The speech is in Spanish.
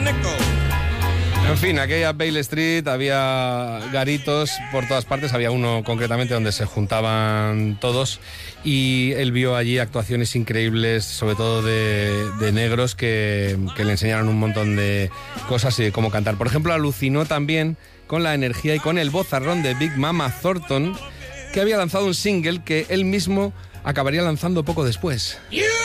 En fin, aquella Bale Street había garitos por todas partes, había uno concretamente donde se juntaban todos y él vio allí actuaciones increíbles, sobre todo de negros que le enseñaron un montón de cosas y de cómo cantar. Por ejemplo, alucinó también con la energía y con el vozarrón de Big Mama Thornton, que había lanzado un single que él mismo acabaría lanzando poco después.